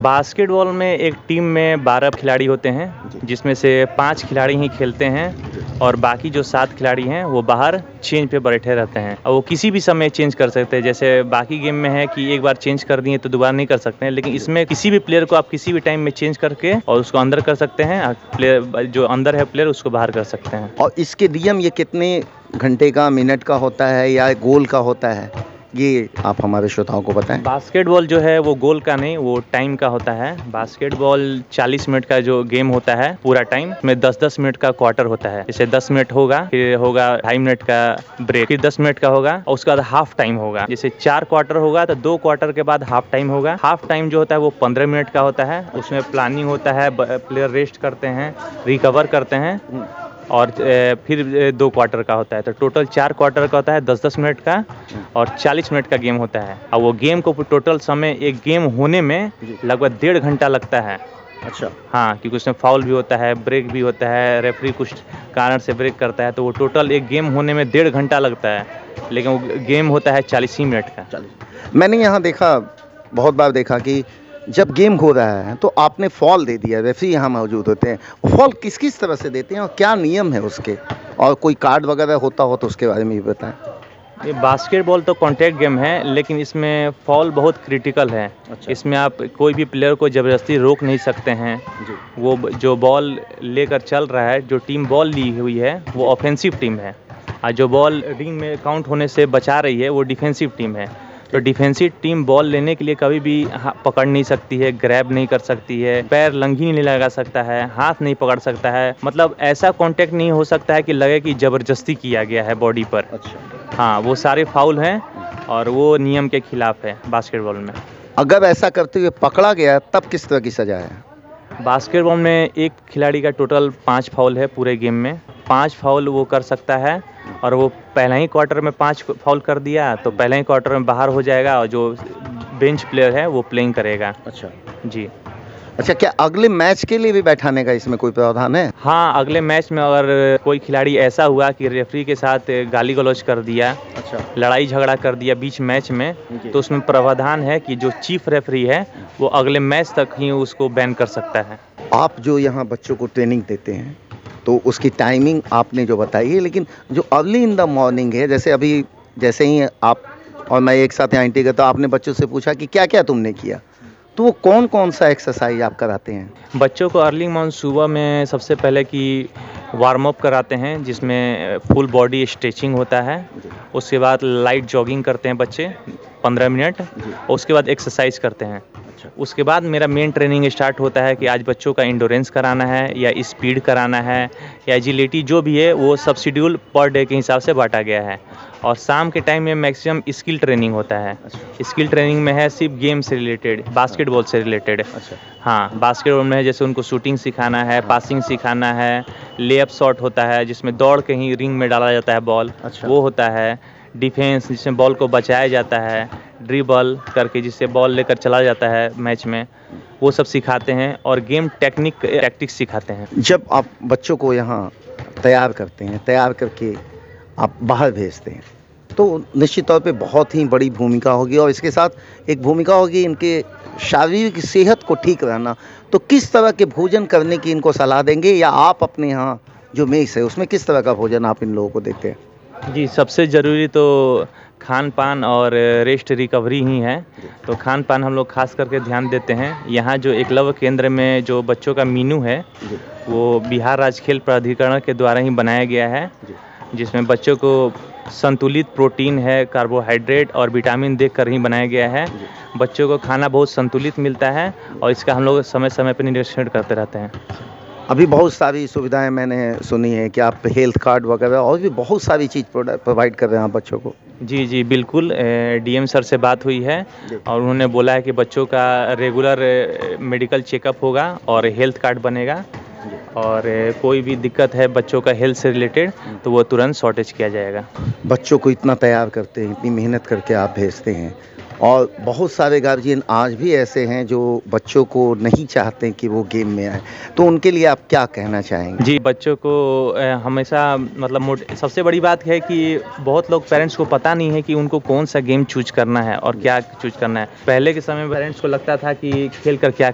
Basketball में एक team में 12 खिलाड़ी होते हैं, जिसमें से 5 खिलाड़ी ही खेलते हैं और बाकी जो 7 खिलाड़ी हैं वो बाहर चेंज पे बैठे रहते हैं और वो किसी भी समय चेंज कर सकते हैं। जैसे बाकी गेम में है कि एक बार चेंज कर दिए तो दोबारा नहीं कर सकते हैं, लेकिन इसमें किसी भी प्लेयर को आप किसी भी टाइम में चेंज करके और उसको अंदर कर सकते हैं, प्लेयर जो अंदर है प्लेयर उसको बाहर कर सकते हैं। और इसके नियम ये कितने घंटे का, मिनट का होता है या गोल का होता है, ये आप हमारे श्रोताओं को बताएं। बास्केटबॉल जो है वो गोल का नहीं, वो टाइम का होता है। बास्केटबॉल 40 मिनट का जो गेम होता है पूरा टाइम में 10-10 मिनट का क्वार्टर होता है। जैसे 10 मिनट होगा, फिर होगा 2.5 मिनट का ब्रेक, फिर 10 मिनट का होगा और उसके बाद हाफ टाइम होगा। जैसे 4 क्वार्टर होगा तो 2 क्वार्टर के बाद हाफ टाइम होगा। हाफ टाइम जो होता है वो 15 मिनट का होता है। उसमें प्लानिंग होता है, प्लेयर रेस्ट करते हैं, रिकवर करते हैं और फिर 2 क्वार्टर का होता है। तो टोटल 4 क्वार्टर का होता है, 10-10 मिनट का और 40 मिनट का गेम होता है। और वो गेम को टोटल समय एक गेम होने में लगभग 1.5 घंटा लगता है। अच्छा। हाँ, क्योंकि उसमें फाउल भी होता है, ब्रेक भी होता है, रेफरी कुछ कारण से ब्रेक करता है, तो वो टोटल एक गेम होने में 1.5 घंटा लगता है, लेकिन वो गेम होता है 40 ही मिनट का। मैंने यहाँ देखा, बहुत बार देखा कि जब गेम हो रहा है तो आपने फॉल दे दिया, रेफरी यहाँ मौजूद होते हैं। फॉल किस किस तरह से देते हैं और क्या नियम है उसके, और कोई कार्ड वगैरह होता हो तो उसके बारे में भी बताएं। ये बास्केटबॉल तो कॉन्टैक्ट गेम है, लेकिन इसमें फॉल बहुत क्रिटिकल है। अच्छा। इसमें आप कोई भी प्लेयर को ज़बरदस्ती रोक नहीं सकते हैं। वो जो बॉल लेकर चल रहा है, जो टीम बॉल ली हुई है वो ऑफेंसिव टीम है, और जो बॉल रिंग में काउंट होने से बचा रही है वो डिफेंसिव टीम है। तो डिफेंसिव टीम बॉल लेने के लिए कभी भी पकड़ नहीं सकती है, ग्रैब नहीं कर सकती है, पैर लंघी नहीं लगा सकता है, हाथ नहीं पकड़ सकता है, मतलब ऐसा कांटेक्ट नहीं हो सकता है कि लगे कि ज़बरदस्ती किया गया है बॉडी पर। अच्छा। हाँ, वो सारे फाउल हैं और वो नियम के खिलाफ है बास्केटबॉल में। अगर ऐसा करते हुए पकड़ा गया तब किस तरह की सजा है? बास्केटबॉल में एक खिलाड़ी का टोटल 5 फाउल है पूरे गेम में। 5 फाउल वो कर सकता है और वो पहले ही क्वार्टर में 5 फाउल कर दिया तो पहले ही क्वार्टर में बाहर हो जाएगा और जो बेंच प्लेयर है वो प्लेइंग करेगा। अच्छा जी। अच्छा, क्या अगले मैच के लिए भी बैठाने का इसमें कोई प्रावधान है? हाँ, अगले मैच में अगर कोई खिलाड़ी ऐसा हुआ कि रेफरी के साथ गाली गलौज कर दिया, अच्छा, लड़ाई झगड़ा कर दिया बीच मैच में, तो उसमें प्रावधान है कि जो चीफ रेफरी है वो अगले मैच तक ही उसको बैन कर सकता है। आप जो यहाँ बच्चों को ट्रेनिंग देते हैं तो उसकी टाइमिंग आपने जो बताई है, लेकिन जो अर्ली इन द मॉर्निंग है, जैसे ही आप और मैं एक साथ यहाँ एंट्री करता हूँ, आपने बच्चों से पूछा कि क्या क्या तुमने किया, तो वो कौन कौन सा एक्सरसाइज आप कराते हैं? बच्चों को अर्ली मॉर्निंग सुबह में सबसे पहले कि वार्म अप कराते हैं, जिसमें फुल बॉडी स्ट्रेचिंग होता है। उसके बाद लाइट जॉगिंग करते हैं बच्चे 15 मिनट, और उसके बाद एक्सरसाइज करते हैं। उसके बाद मेरा मेन ट्रेनिंग स्टार्ट होता है कि आज बच्चों का इंडोरेंस कराना है या स्पीड कराना है या एजिलिटी, जो भी है वो सब शेड्यूल पर डे के हिसाब से बांटा गया है। और शाम के टाइम में मैक्सिमम स्किल ट्रेनिंग होता है। स्किल ट्रेनिंग में है सिर्फ गेम से रिलेटेड, बास्केटबॉल से रिलेटेड। हाँ, बास्केटबॉल में है जैसे उनको शूटिंग सिखाना है, पासिंग सिखाना है, लेअप शॉट होता है जिसमें दौड़ के ही रिंग में डाला जाता है बॉल, वो होता है। डिफेंस जिसमें बॉल को बचाया जाता है, ड्रिबल करके जिससे बॉल लेकर चला जाता है मैच में, वो सब सिखाते हैं। और गेम टैक्टिक्स सिखाते हैं। जब आप बच्चों को यहाँ तैयार करते हैं, तैयार करके आप बाहर भेजते हैं, तो निश्चित तौर पे बहुत ही बड़ी भूमिका होगी, और इसके साथ एक भूमिका होगी इनके शारीरिक सेहत को ठीक रहना। तो किस तरह के भोजन करने की इनको सलाह देंगे, या आप अपने यहाँ जो मेस है उसमें किस तरह का भोजन आप इन लोगों को देते हैं? जी, सबसे ज़रूरी तो खान पान और रेस्ट रिकवरी ही है। तो खान पान हम लोग खास करके ध्यान देते हैं। यहाँ जो एकलव्य केंद्र में जो बच्चों का मीनू है वो बिहार राज्य खेल प्राधिकरण के द्वारा ही बनाया गया है, जिसमें बच्चों को संतुलित प्रोटीन है, कार्बोहाइड्रेट और विटामिन देकर ही बनाया गया है। बच्चों को खाना बहुत संतुलित मिलता है और इसका हम लोग समय समय पर निरीक्षण करते रहते हैं। अभी बहुत सारी सुविधाएं मैंने सुनी है कि आप हेल्थ कार्ड वगैरह और भी बहुत सारी चीज़ प्रोवाइड कर रहे हैं आप बच्चों को। जी बिल्कुल। डीएम सर से बात हुई है और उन्होंने बोला है कि बच्चों का रेगुलर मेडिकल चेकअप होगा और हेल्थ कार्ड बनेगा, और कोई भी दिक्कत है बच्चों का हेल्थ से रिलेटेड तो वो तुरंत शॉर्टेज किया जाएगा। बच्चों को इतना तैयार करते हैं, इतनी मेहनत करके आप भेजते हैं, और बहुत सारे गार्जियन आज भी ऐसे हैं जो बच्चों को नहीं चाहते कि वो गेम में आए, तो उनके लिए आप क्या कहना चाहेंगे? जी, बच्चों को हमेशा मतलब सबसे बड़ी बात है कि बहुत लोग पेरेंट्स को पता नहीं है कि उनको कौन सा गेम चूज करना है और क्या चूज करना है। पहले के समय में पेरेंट्स को लगता था कि खेल कर क्या